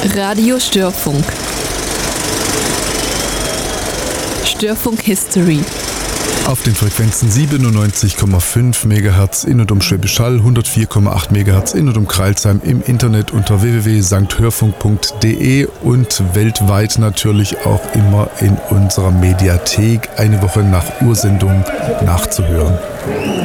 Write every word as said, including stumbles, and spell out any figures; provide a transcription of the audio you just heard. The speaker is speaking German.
Radio Störfunk. Störfunk History. Auf den Frequenzen siebenundneunzig Komma fünf Megahertz in und um Schwäbisch Hall, hundertvier Komma acht Megahertz in und um Crailsheim, im Internet unter w w w punkt sankt hörfunk punkt d e und weltweit natürlich auch immer in unserer Mediathek eine Woche nach Ursendung nachzuhören.